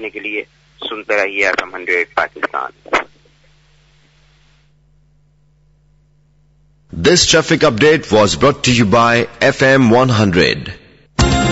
जानने के लिए सुनते रहिए FM 100 Pakistan. This traffic update was brought to you by FM 100.